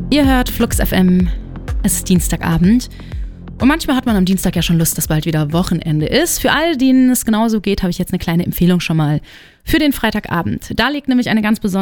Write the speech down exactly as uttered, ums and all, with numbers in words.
Ihr hört Flux F M, es ist Dienstagabend und manchmal hat man am Dienstag ja schon Lust, dass bald wieder Wochenende ist. Für all denen es genauso geht, habe ich jetzt eine kleine Empfehlung schon mal für den Freitagabend. Da liegt nämlich eine ganz besondere